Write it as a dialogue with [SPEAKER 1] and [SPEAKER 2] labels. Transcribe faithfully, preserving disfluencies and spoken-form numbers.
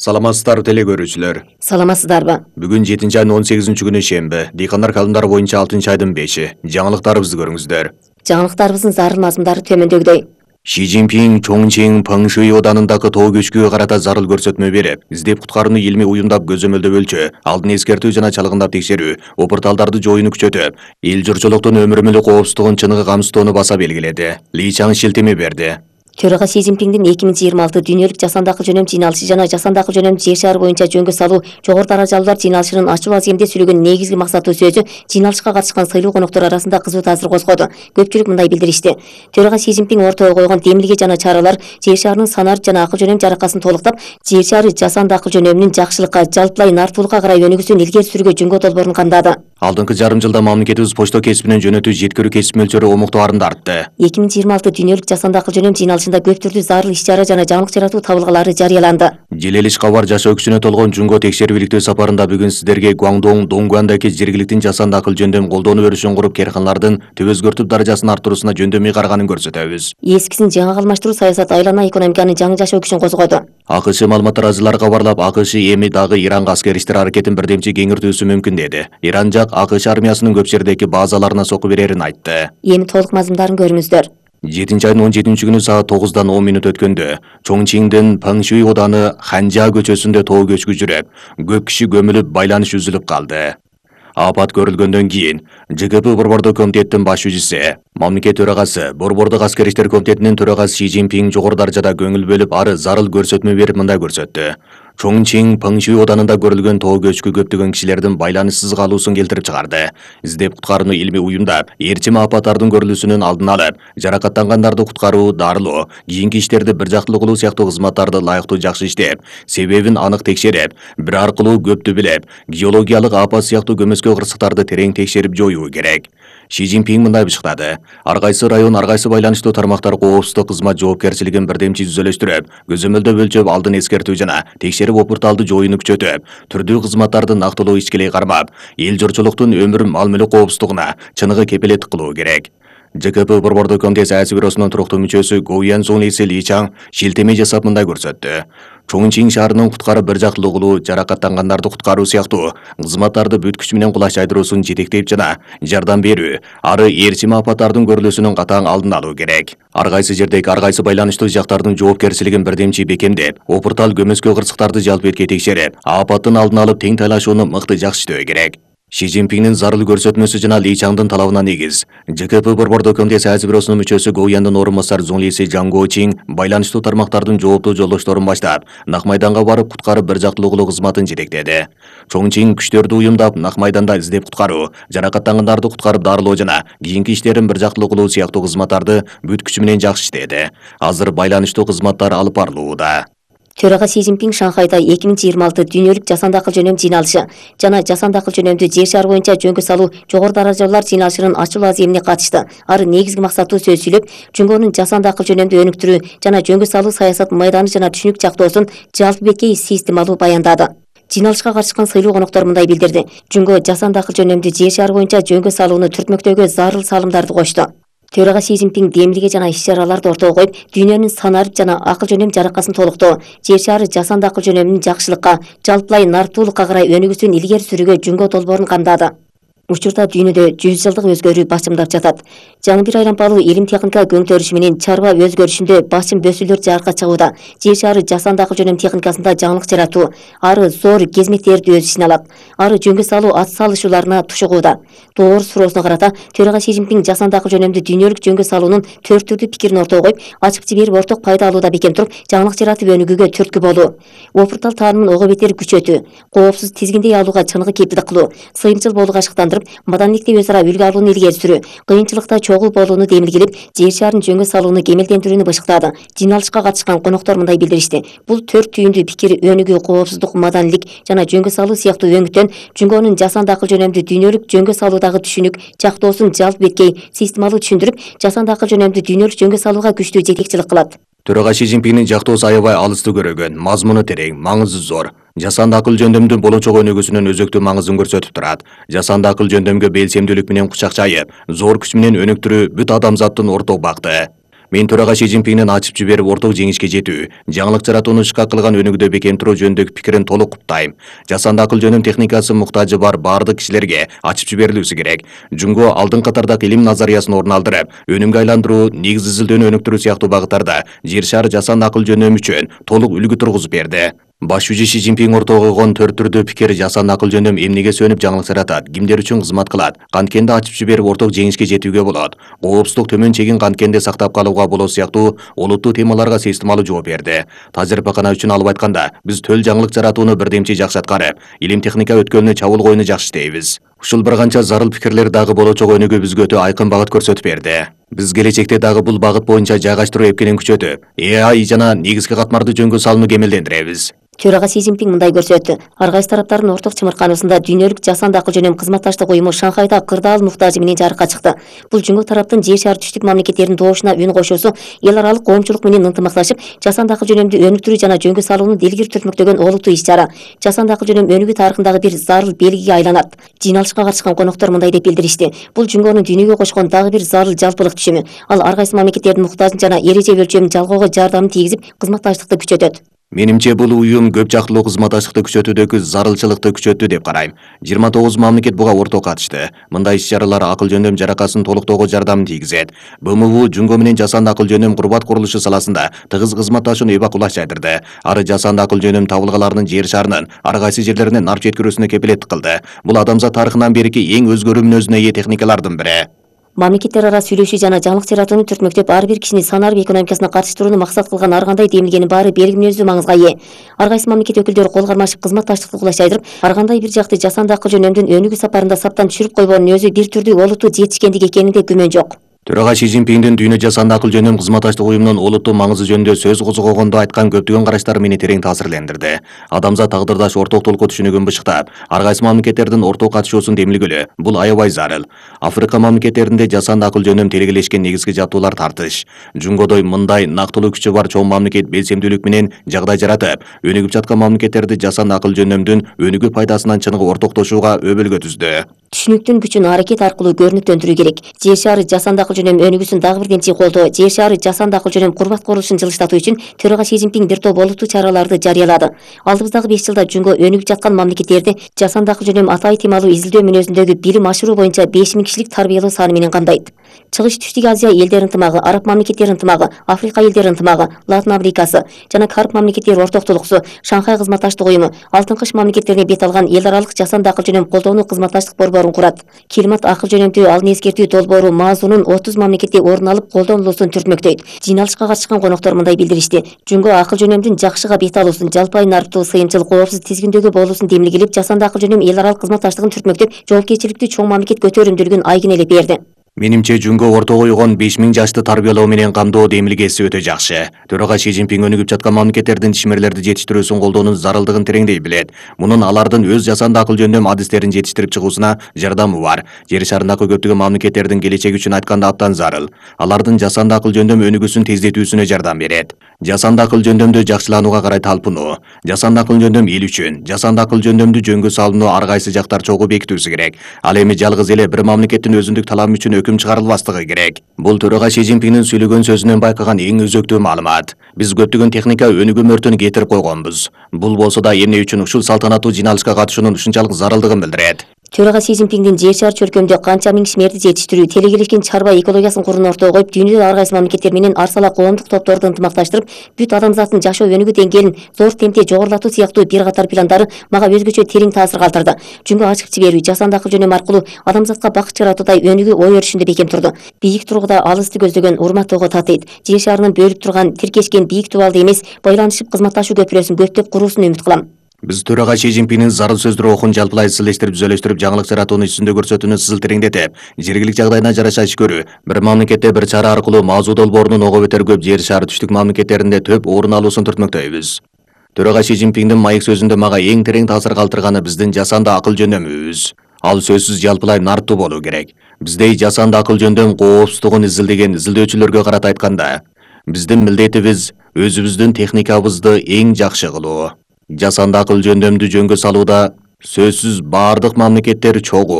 [SPEAKER 1] Саламатсыздар теле көрүүчүлөр.
[SPEAKER 2] Саламатсыздарбы?
[SPEAKER 1] Бүгүн жетинчи айдын он сегизинчи күнү шемби. Дыйкандар калымдары боюнча алтынчы айдын беши. Жаңылыктарыбызды көрүңүздөр.
[SPEAKER 2] Жаңылыктарыбыздын зарыл мазмундары төмөндөгүдөй.
[SPEAKER 1] Ши Цзиньпин Чоңчиң Пыңшуй оданындагы тоо көчкүгө карата зарыл көрсөтмө берип, издеп куткарууну илмий уюмдап көзөмөлдөп өлчө, алдын эскертүү жана чалгындап текшерүү, опурталдарды жоюуну күчөтүп, эл журчулуктун өмүрүмүлүк коопсуздугун чыныгы камсыздоону баса белгиледи. Ли Чаң шилтеме берди.
[SPEAKER 2] Төрага Си Цзиньпиндин эки миң жыйырма алты дүйнөлүк жасанды акыл жөнөм жыйналышы жана жасанды акыл жөнөм жер шары боюнча жөнгө салуу жогору даражалуулар жыйналышынын ачуу аземде сүйлөгөн негизги максаттуу сөзү жыйналышка катышкан сыйлуу коноктор арасында кызуу таасир козгоду. Көпчүлүк мындай билдиришти. Төрага Си Цзиньпин ортого койгон демилге жана чаралар жер шарынын санар жана акыл жөнөм жаракасын толуктап, жер шары жасанды акыл жөнөмүнүн жакшылыкка, жалпылай нартуулукка карай өнүгүүсүн илгери сүрүүгө жөнгө долбоорун камдады.
[SPEAKER 1] Алдыңкы жарым жылда мамлекетибиз почта кесибинен жөнөтүү жеткирүү кесип мөлчөрү омуктуу арында артты.
[SPEAKER 2] эки миң жыйырма алты дүйнөлүк жасанды акыл жөнөм жыйналышында көп түрлүү зарыл иш-чара жана жаңылык жаратуу табылгалары жарыяланды.
[SPEAKER 1] Желелиш кабар жашоо күчүнө толгон Жунго текшерип иликтөө сапарында бүгүн сиздерге Гуаңдоң Доңгуандагы жергиликтин жасанды акыл жөндөм колдонуу өрүшүн куруп, керканлардын түп өзгөртүп даражасын арттыруусуна жөндөмүй караганын көрсөтөбүз.
[SPEAKER 2] Эскисин жаңы алмаштыруу саясаты айлана экономиканын жаңы жашоо күчүн козгоду.
[SPEAKER 1] АКШ маалыматтар азыйлар кабарлап, АКШ эми дагы Иранга аскер иштер аракетин бирдемчи кеңиртүүсү мүмкүн деди. Иран жак АКШ армиясынын көп жердеги базаларына сокку берерин айтты.
[SPEAKER 2] Эми толук мазмундарын көрүңүздөр.
[SPEAKER 1] жетинчи айдын он жетинчи күнү саат тогуздан он минут өткөндө Чоңчиңдин Пыңшуй оданы Ханжа көчөсүндө тоо көчкү жүрөп, көп киши көмүлүп, байланыш үзүлүп калды. Апат көрүлгөндөн кийин Ж К П Борбордук комитеттин баш жүзүсү, мамлекет төрагасы, Борбордук аскер иштер комитетинин төрагасы Си Цзиньпин жогору даражада көңүл бөлүп, ары зарыл көрсөтмө берип мындай көрсөттү. Чоңчиң Пыңшуй оданында көрүлгөн тоо көчкү көптөгөн кишилердин байланышсыз калуусун келтирип чыгарды. Издеп куткарууну илмий уюмдап, ээрчим апаттардын көрүлүүсүнүн алдын алып, жаракаттангандарды куткаруу, дарылоо, кийинки иштерди бир жактылуу кылуу сыяктуу кызматтарды ылайыктуу жакшы иштеп, себебин анык текшерип, бир аркылуу көптү билеп, геологиялык апат сыяктуу көмөскө кырсыктарды терең текшерип жоюу керек. Ши Цзиньпин мындай бышыктады. Ар кайсы район, ар кайсы байланыштуу тармактар коопсуздук кызмат жоопкерчилигин бирдемчи түзөлөштүрүп, көзөмөлдөп өлчөп, алдын эскертүү жана текшерип опурталды жоюуну күчөтүп, түрдүү кызматтарды нактылуу ишкелей кармап, эл журчулуктун өмүр мал-мүлүк коопсуздугуна чыныгы кепилеттик кылуу керек. Ж К П Борбордук комитет саясий бюросунун туруктуу мүчөсү Го Ян Сунлиси Ли Чаң шилтеме жасап мындай көрсөттү. Чоңчиң шаарынын куткарып бир жактылуу кылуу, жаракаттангандарды куткаруу сыяктуу кызматтарды бүт күч менен кулаш айдыруусун жетектеп жана жардам берүү, ары ээрчим апаттардын көрүлүүсүнүн катаң алдын алуу керек. Ар кайсы жердеги ар кайсы байланыштуу жактардын жоопкерчилигин бирдемчи бекемдеп, опуртал көмөскө кырсыктарды жалп этке текшерип, апаттын алдын алып, тең тайлашууну мыкты жакшы иштөө керек. Ши Цзиньпиндин зарыл көрсөтмөсү жана Ли Чаңдын талабына негиз Ж К П Борбордук комитет саясий бюросунун мүчөсү Го Яндын орун басары Зунлиси Жаң Гоочиң байланыштуу тармактардын жооптуу жолдошторун баштап, Нак майданга барып куткарып бир жактылуу кылуу кызматын жетектеди. Чоңчиң күчтөрдү уюмдап, Нак майданда издеп куткаруу, жаракаттангандарды куткарып дарылоо жана кийинки иштерин бир жактылуу кылуу сыяктуу кызматтарды бүт күчү менен жакшы иштеди. Азыр байланыштуу кызматтар алып барылууда.
[SPEAKER 2] Төрага Си Цзиньпин Шанхайда эки миң жыйырма алты дүйнөлүк жасанды акыл жөнөм жыйналышы жана жасанды акыл жөнөмдү жер шары боюнча жөнгө салуу жогору даражалуулар жыйналышынын ачуу аземине катышты. Ары негизги максаттуу сөз сүйлөп, Жөнгөнүн жасанды акыл жөнөмдү өнүктүрүү жана жөнгө салуу саясат майданы жана түшүнүк жактоосун жалпы беткей системалуу баяндады. Жыйналышка катышкан сыйлуу коноктор мындай билдирди. Жөнгө жасанды акыл жөнөмдү жер шары боюнча жөнгө салууну түртмөктөөгө зарыл салымдарды кошту. Төрага Си Цзиньпин демилге жана иш-чараларды ортого коюп, дүйнөнүн санар жана акыл жөнөм жаракасын толуктоо, жер шары жасанды акыл жөнөмүнүн жакшылыкка, жалпылай нартуулукка карай өнүгүүсүн илгери сүрүүгө жөнгө долбоорун камдады. Учурда дүйнөдө жүз жылдык өзгөрүү басымдап жатат. Жаңы бир айлампалуу илим техника көңтөрүшү менен чарба өзгөрүшүндө басым бөсүүлөр жарыкка чыгууда. Жер шары жасанды акыл жөнөм техникасында жаңылык жаратуу, ары зор кезмектерди өз ичине алат. Ары жөнгө салуу ат салышууларына тушугууда. Доор суроосуна карата, Төрага Си Цзиньпин жасанды акыл жөнөмдү дүйнөлүк жөнгө салуунун төрт түрдүү пикирин ортого коюп, ачык жиберип орток пайда алууда бекем туруп, жаңылык жаратып өнүгүүгө түрткү болуу, опуртал таанымын ого бетер күчөтүү, коопсуз тизгиндей алууга чыныгы кепилдик кылуу, сыйымчыл болууга ашыктандырып, маданилекте өз ара үлгү алууну илгери сүрүү, кыйынчылыкта чогуу болууну демилгелеп, жер шарын жөнгө салууну кемелдендирүүнү бышыктады. Жыйналышка катышкан коноктор мындай билдиришти. Бул төрт түйүндүү пикир өнүгүү, коопсуздук, маданилик жана жөнгө салуу сыяктуу өңүттөн Жөнгөнүн жасанды акыл жөнөмдү дүйнөлүк жөнгө салуудагы түшүнүк, жактоосун жалпы беткей системалуу түшүндүрүп, жасанды акыл жөнөмдү дүйнөлүк жөнгө салууга күчтүү жетекчилик кылат.
[SPEAKER 1] Төрага Ши Цзиньпиндин жактоосу аябай алысты көрөгөн, мазмуну терең, маңызы зор. Жасанды акыл жөндөмдүн болочок өнүгүүсүнүн өзөктүү маңызын көрсөтүп турат. Жасанды акыл жөндөмгө белсемдүүлүк менен кучак жайып, зор күч менен өнүктүрүү бүт адамзаттын орток бакыты. Мен төрага Си Цзиньпиндин ачып жиберип орток жеңишке жетүү, жаңылык жаратууну ишке кылган өнүгүүдө бекемтирүү жөнүндөгү пикирин толук куптайм. Жасанды акыл жөнүм техникасы муктажы бар бардык кишилерге ачып жиберилүүсү керек. Жунго алдын катардагы илим назариясын орун алдырып, өнүмгө айландыруу, негиз изилдөөнү өнүктүрүү сыяктуу багыттарда жер шары жасанды акыл жөнөмү үчүн толук үлгү тургузуп берди. Баш жүзү Си Цзиньпин ортого койгон төрт түрдүү пикир жасанды акыл жөнөм эмнеге сөнүп жаңылык жаратат, кимдер үчүн кызмат кылат, канткенди ачып жиберип орток жеңишке жетүүгө болот, коопсуздук төмөн чегин канткенде сактап калууга болот сыяктуу олуттуу темаларга системалуу жооп берди. Тажрыйбакана үчүн алып айтканда, биз төл жаңылык жаратууну бирдемчи жакшы аткарып, илим техника өткөлүнө чабуулгоо ойуну жакшы иштейбиз. Ушул бир канча зарыл пикирлер дагы болочок өнүгүү бизге өтө айкын багыт көрсөтүп берди. Биз келечекте дагы бул багыт боюнча жайгаштыруу эпкенин күчөтүп, Э А И жана негизги катмарды жөнгө салууну кемелдендиребиз.
[SPEAKER 2] Төрага Си Цзиньпин мындай көрсөттү. Ар кайсы тараптардын орток чымыркануусунда дүйнөлүк жасанды акыл жөнөм кызматташтык уюму Шанхайда кырдаал муктажы менен жарыкка чыкты. Бул жөнгө тараптын жер шары түштүк мамлекеттеринин добушуна үн кошуусу, эл аралык коомчулук менен ынтымакташып, жасанды акыл жөнөмдү өнүктүрүү жана жөнгө салууну илгери сүртмөктөгөн олуттуу иш-чара. Жасанды акыл жөнөм өнүгүү тарыхындагы бир зарыл белгиге айланат. Жыйналышка катышкан коноктор мындай деп билдиришти. Бул жөнгөнүн дүйнөгө кошкон дагы бир зарыл жалпылык түшүмү. Ал ар кайсы мамлекеттердин муктажын жана эреже өлчөмүн жалгоого жардамын тийгизип, кызматташтыкты күчөтөт.
[SPEAKER 1] Менимче бул уюм көп жактылуу кызматташтыкты күчөтүүдөгү зарылчылыкты күчөттү деп карайм. жыйырма тогуз мамлекет буга орток катышты. Мындай иш-чаралар акыл жөнөм жаракасын толуктоого жардамын тийгизет. Б М У жөнгө менен жасанды акыл жөнөм курбат курулушу саласында тыгыз кызматташууну эбак улашайдырды. Ары жасанды акыл жөнөм табылгаларынын жер шарынын ар кайсы жерлерине нарп жеткирүүсүнө кепилеттик кылды. Бул адамзат тарыхынан берки эң өзгөрүү мүнөзүнө ээ техникалардын бири.
[SPEAKER 2] Мамлекеттер ара сүйлөшүү жана жаңылык жаратууну түртмөктөп, ар бир кишини санарып экономикасына катыштырууну максат кылган ар кандай демилгенин баары белги мүнөздүү маңызга ээ. Ар кайсы мамлекет өкүлдөрү кол кармашып кызматташтыкты кулашайдырып, ар кандай бир жакты жасанды акыл жөнөмдүн өнүгүү сапарында саптан түшүрүп койгонун өзү бир түрдүү олуттуу жетишкендик экенинде күмөн жок.
[SPEAKER 1] Төрага Си Цзиньпиндин дүйнө жасанды акыл жөнөм кызматташтык уюмунун олуттуу маңызы жөнүндө сөз козгогондо айткан көптөгөн караштар мени терең таасирлендирди. Адамзат тагдырдаш орток толку түшүнүгүн бышыктап, ар кайсы мамлекеттердин орток катышуусун демилгөлө, бул аябай зарыл. Африка мамлекеттеринде жасанды акыл жөнөм телегелешкен негизги жаттуулар тартыш. Жунгодой мындай нактылуу күчү бар чоң мамлекет белсемдүүлүк менен жагдай жаратып, өнүгүп жаткан мамлекеттерди жасанды акыл жөнөмдүн өнүгүү пайдасынан чыныгы ортоктошууга өбөлгө түздү.
[SPEAKER 2] Түшүнүктүн күчүн аракет аркылуу көрүнүктөндүрүү керек. Жер шары жасанды акыл жөнөм өнүгүүсүн дагы бир демчи колдоо, жер шары жасанды акыл жөнөм курбат курулушун жылыштатуу үчүн төрага Си Цзиньпин бир топ олуттуу чараларды жарыялады. Алдыбыздагы беш жылда жөнгө өнүгүп жаткан мамлекеттерди жасанды акыл жөнөм атай темалуу изилдөө мүнөзүндөгү билим ашыруу боюнча беш миң кишилик тарбиялоо саны менен камдайт. Чыгыш Түштүк Азия элдер ынтымагы, Араб мамлекеттери ынтымагы, Африка элдер ынтымагы, Латын Америкасы жана Карп мамлекеттери ортоктулуксу, Шанхай кызматташтык уюму, Алтын кыш мамлекеттерине бет алган эл аралык жасанды акыл жөнөм колдоону кызматташтык борборун курат. Климат акыл жөнөмдүү алын эскертүү долбоору Маазунун отуз мамлекетте орун алып колдонулуусун түртмөктөйт. Жыйналышка катышкан коноктор мындай билдиришти. Жөнгө акыл жөнөмдүн жакшыга бет алуусун, жалпай нарптуу, сыйымчыл, коопсуз тизгиндөөгө болуусун демилгелеп, жасанды акыл жөнөм эл аралык кызматташтыгын түртмөктөп, жоопкерчиликтүү чоң мамлекет көтөрүмдүүлүгүн айгинелеп берди.
[SPEAKER 1] Менимче жөнгө орто койгон беш миң жашты тарбиялоо менен камдоо демилгеси өтө жакшы. Төрага Си Цзиньпин өнүгүп жаткан мамлекеттердин ишмерлерди жетиштирүүсүн колдоонун зарылдыгын тереңдей билет. Мунун алардын өз жасанды акыл жөнөм адистерин жетиштирип чыгуусуна жардамы бар. Жер шарындагы көптөгөн мамлекеттердин келечеги үчүн айтканда абдан зарыл. Алардын жасанды акыл жөнөм өнүгүүсүн тездетүүсүнө жардам берет. Жасанды акыл жөндөмдү жакшыланууга карай талпынуу, жасанды акыл жөндөм эл үчүн, жасанды акыл жөндөмдү жөнгө салууну ар кайсы жактар чогуу бекитүүсү керек. Ал эми жалгыз эле бир мамлекеттин өзүндүк талабы үчүн өкүм чыгарылбастыгы керек. Бул төрага Си Цзиньпиндин сөйлөгөн сөзүнөн байкаган эң өзөктүү маалымат. Биз көптөгөн техника өнүгүү мөртүн кетирип койгонбуз. Бул болсо да эмне үчүн ушул салтанаттуу жыйналышка катышуунун ушунчалык зарылдыгын билдирет.
[SPEAKER 2] Төрага Си Цзиньпиндин жер шар чөлкөмдө канча миң ишмерди жетиштирүү, телекелешкен чарба экологиясын курууну ортого коюп, дүйнөдө ар кайсы мамлекеттер менен арсала коомдук топторду ынтымакташтырып, бүт адамзаттын жашоо өнүгүү деңгээлин зор темпте жогорулатуу сыяктуу бир катар пландары мага өзгөчө терең таасир калтырды. Жөнгө ачык жиберүү, жасанды акыл жөнөм аркылуу адамзатка бакыт жаратуудай өнүгүү ой өрүшүндө бекем турду. Бийик тургуда алысты көздөгөн урматтоого татыйт. Жер шарынын бөлүп турган, тиркешкен бийик тубалды эмес, байланышып кызматташуу көпүрөсүн көптөп куруусун үмүт кылам.
[SPEAKER 1] Биз төрага Си Цзиньпиндин зарыл сөздөр окун жалпылай изилдештирип, түзөлөштүрүп, жаңылык жаратууну ичинде көрсөтүүнү сызыл тереңдетип, жергилик жагдайына жараша иш көрүү, бир мамлекетте бир чара аркылуу Маазуу долбоорунун ого бетер көп жер шары түштүк мамлекеттеринде төп орун алуусун түртмөктөйбүз. Төрага Си Цзиньпиндин маек сөзүндө мага эң терең таасир калтырганы биздин жасанды акыл жөнөмүбүз. Ал сөзсүз жалпылай нарптуу болуу керек. Биздей жасанды акыл жөндөм коопсуздугун изилдеген изилдөөчүлөргө карата айтканда, биздин милдетибиз өзүбүздүн техникабызды эң жакшы кылуу. Жасанды акыл жөндөмдү жөнгө салууда сөзсүз бардык мамлекеттер чогуу